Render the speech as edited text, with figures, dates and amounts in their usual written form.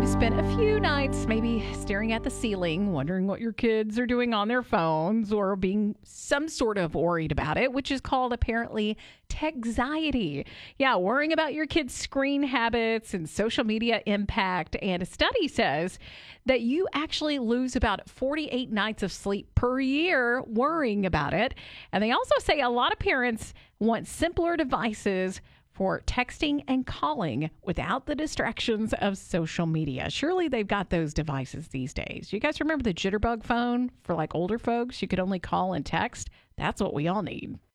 You've spent a few nights maybe staring at the ceiling, wondering what your kids are doing on their phones or being some sort of worried about it, which is called apparently techxiety. Yeah, worrying about your kids' screen habits and social media impact. And a study says that you actually lose about 48 nights of sleep per year worrying about it. And they also say a lot of parents want simpler devices for texting and calling without the distractions of social media. Surely they've got those devices these days. You guys remember the Jitterbug phone for like older folks? You could only call and text. That's what we all need.